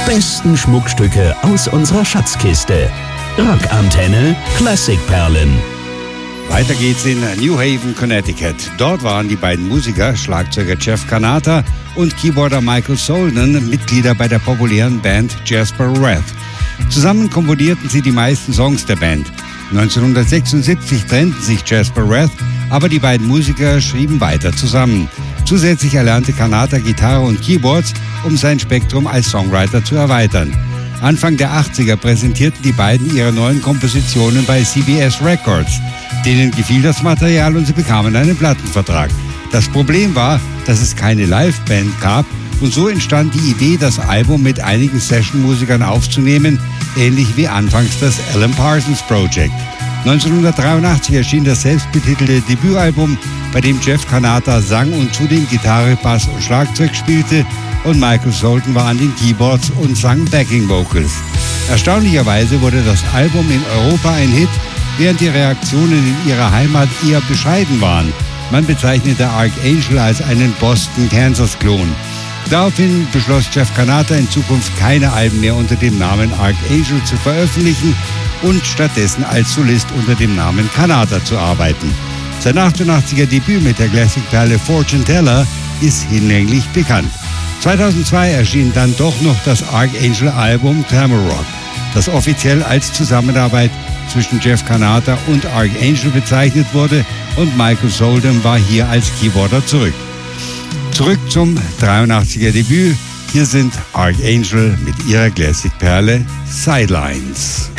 besten Schmuckstücke aus unserer Schatzkiste. Rockantenne Klassikperlen. Weiter geht's in New Haven, Connecticut. Dort waren die beiden Musiker, Schlagzeuger Jeff Kanata und Keyboarder Michael Solden, Mitglieder bei der populären Band Jasper Wrath. Zusammen komponierten sie die meisten Songs der Band. 1976 trennten sich Jasper Wrath, aber die beiden Musiker schrieben weiter zusammen. Zusätzlich erlernte Kanata Gitarre und Keyboards, um sein Spektrum als Songwriter zu erweitern. Anfang der 80er präsentierten die beiden ihre neuen Kompositionen bei CBS Records. Denen gefiel das Material und sie bekamen einen Plattenvertrag. Das Problem war, dass es keine Liveband gab und so entstand die Idee, das Album mit einigen Sessionmusikern aufzunehmen, ähnlich wie anfangs das Alan Parsons Project. 1983 erschien das selbstbetitelte Debütalbum, bei dem Jeff Kanata sang und zudem Gitarre, Bass und Schlagzeug spielte und Michael Solden war an den Keyboards und sang Backing Vocals. Erstaunlicherweise wurde das Album in Europa ein Hit, während die Reaktionen in ihrer Heimat eher bescheiden waren. Man bezeichnete Archangel als einen Boston-Kansas-Klon. Daraufhin beschloss Jeff Kanata in Zukunft keine Alben mehr unter dem Namen Archangel zu veröffentlichen und stattdessen als Solist unter dem Namen Kanata zu arbeiten. Sein 88er Debüt mit der Klassikperle Fortune Teller ist hinlänglich bekannt. 2002 erschien dann doch noch das Archangel-Album Tamarack, das offiziell als Zusammenarbeit zwischen Jeff Kanata und Archangel bezeichnet wurde und Michael Solden war hier als Keyboarder zurück. Zurück zum 83er Debüt. Hier sind Archangel mit ihrer Klassikperle Sidelines.